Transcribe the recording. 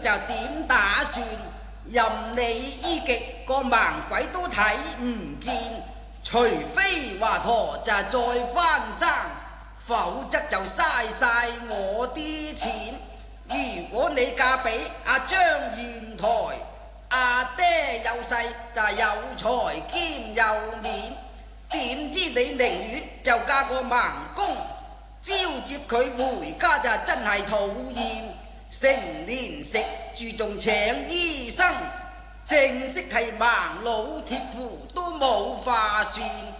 就點打算？任你醫極個盲鬼都睇唔見，除非華佗就再翻生，否則就嘥晒我啲錢。如果你嫁俾阿張元台，阿爹有勢就有財兼有面，點知你寧願就嫁個盲公，招接佢回家就真係討厭。成年食住仲請醫生，正式係盲佬鐵符都冇話算。